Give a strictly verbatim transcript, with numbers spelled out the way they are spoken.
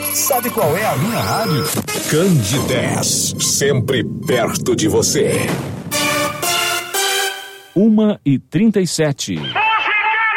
Sabe qual é a minha rádio? Candidez, sempre perto de você. Uma e trinta e sete.